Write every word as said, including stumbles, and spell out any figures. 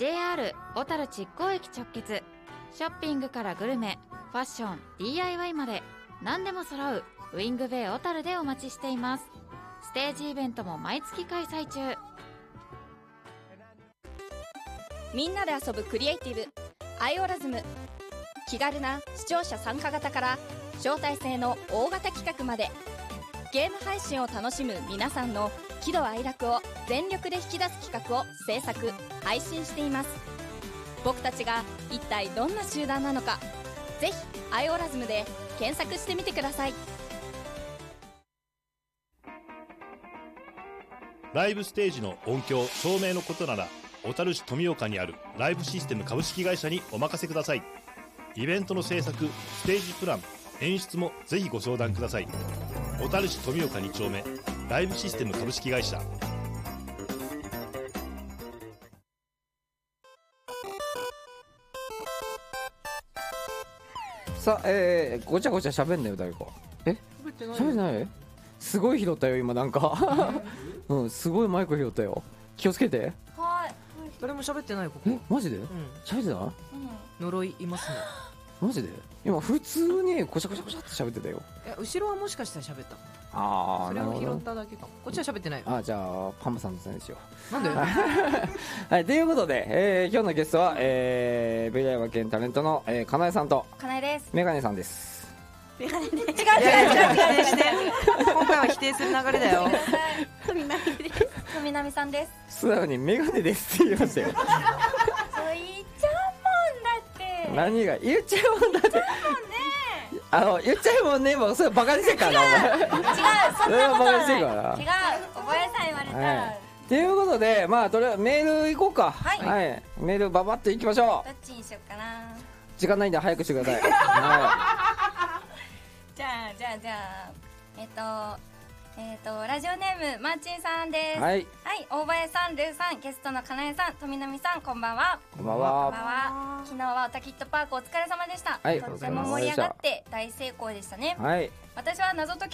ジェイアール 小樽築港駅直結。ショッピングからグルメ、ファッション、 ディーアイワイ まで何でも揃うウィングベイ小樽でお待ちしています。ステージイベントも毎月開催中。 みんなで遊ぶクリエイティブアイオラズム。気軽な視聴者参加型から招待制の大型企画まで、ゲーム配信を楽しむ皆さんの喜怒哀楽を全力で引き出す企画を制作配信しています。僕たちが一体どんな集団なのか、ぜひアイオラズムで検索してみてください。 ライブステージの音響照明のことなら、小樽市富岡にあるライブシステム株式会社にお任せください。イベントの制作、ステージプラン、演出もぜひご相談ください。小樽市富岡に丁目ライブシステム株式会社。 さあ、えー、ごちゃごちゃ喋んなよ誰か。え喋ってない喋ってない。すごい拾ったよ今なんかうん、すごいマイク拾ったよ。気をつけて。 はい。 誰も喋ってないここ。 えマジでうん。 喋ってた。 呪いいますね。 マジで今普通にこちゃこちゃこちゃって喋ってたよ。 いや後ろはもしかしたら喋った。 ああそれを拾なるほど。 っただけかも。こっちは喋ってない。 あじゃあパンパさんのせいにしよう。 なんで？ はいということで、えー、今日のゲストは、えー、ベリヤワ県タレントの、えー、かなえさんとかなえです。 メガネさんです。 違う違う違う違う。 いやいや否定して今回は否定する流れだよ。 富波です。富波さんです。 素直にメガネですって言いましたよ。 そう言っちゃうもんだって。 何が言っちゃうもんだってあの言っちゃうもんね。もうそれバカにしてるからなお前。 違う、そんなことはない。違う、 違うおばあさん言われたら、 はいということでまあとりあえずメール行こうか。 はいはい、メールババッと行きましょどっちにしようかな。 う。時間ないんで早くしてください。はじゃあじゃあじゃあえっとえっとラジオネームマーチンさんです。 い、はい、 はい、大林さん、ルーさん、ゲストのかなえさん、富波さん、こんばんは。 こんばんこんばんは。 は。昨日はオタキットパークお疲れ様でした。 はいとっても盛り上がって大成功でしたね。 はい私は謎解き